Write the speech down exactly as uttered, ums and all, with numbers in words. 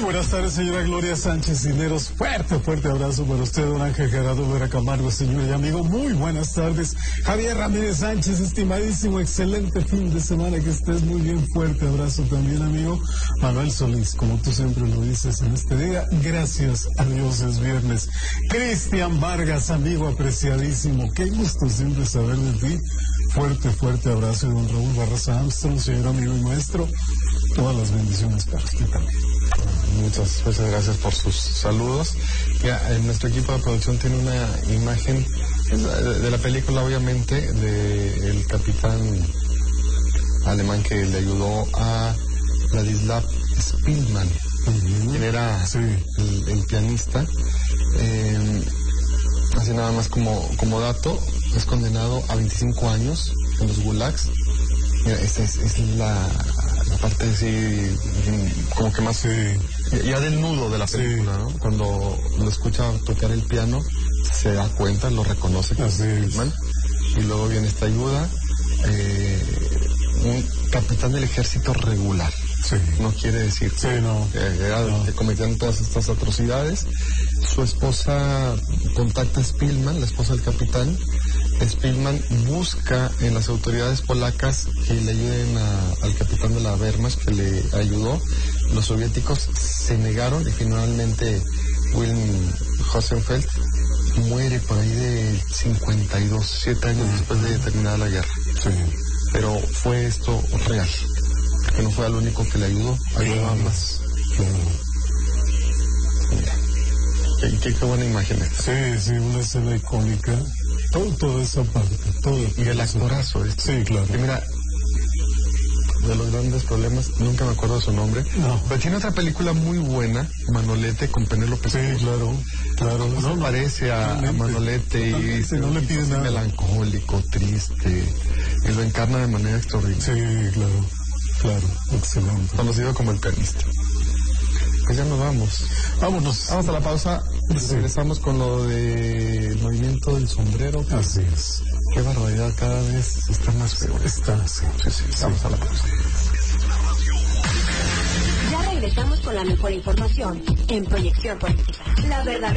buenas tardes, señora Gloria Sánchez Cisneros. Fuerte, fuerte abrazo para usted, don Ángel Gerardo Vera Camargo, señor y amigo. Muy buenas tardes. Javier Ramírez Sánchez, estimadísimo, excelente fin de semana, que estés muy bien. Fuerte abrazo también, amigo. Manuel Solís, como tú siempre lo dices en este día, gracias a Dios es viernes. Cristian Vargas, amigo apreciadísimo, qué gusto siempre saber de ti. Fuerte, fuerte abrazo. Y don Raúl Barraza Armstrong, señor amigo y maestro, todas las bendiciones para usted también. Muchas, muchas gracias por sus saludos. Ya, en nuestro equipo de producción tiene una imagen de la película, obviamente, de el capitán alemán que le ayudó a Ladislav Spielmann, uh-huh. quien era sí. el, el pianista. Eh, así nada más como, como dato, es condenado a veinticinco años en los gulags. Mira, esa es, es la, la parte así, como que más sí. ya del nudo de la película, sí. ¿no? Cuando lo escucha tocar el piano, se da cuenta, lo reconoce que es Spielmann, y luego viene esta ayuda. Eh, un capitán del ejército regular. Sí. No quiere decir sí, no. que, era, no. que cometían todas estas atrocidades. Su esposa contacta a Spielmann, la esposa del capitán. Spielmann busca en las autoridades polacas que le ayuden a, al capitán de la Wehrmacht, que le ayudó. Los soviéticos se negaron y finalmente Wilhelm Hohenfeld muere por ahí de cincuenta y dos, siete años uh-huh. después de terminada la guerra. Sí. Pero fue esto real, que no fue el único que le ayudó, ayudó a más. Mira, qué, qué buena imagen esta. Sí, sí, una escena icónica. Todo, toda esa parte, todo. Y el actorazo, ¿eh? Sí, claro. Que mira, de los grandes problemas, nunca me acuerdo de su nombre, no. pero tiene otra película muy buena, Manolete, con Penélope Cruz. Sí, claro, claro. No, no parece a, a Manolete y se, no le pide nada. Melancólico, triste, y lo encarna de manera extraordinaria. Sí, claro, claro, excelente. Conocido como el pianista. Pues ya nos vamos. Vámonos. Vamos a la pausa. Sí. Regresamos con lo del movimiento del sombrero. Así es. Qué barbaridad, cada vez está más peor. Está, sí. Sí, sí, sí. Vamos a la pausa. Ya regresamos con la mejor información en Proyección Política. La verdadera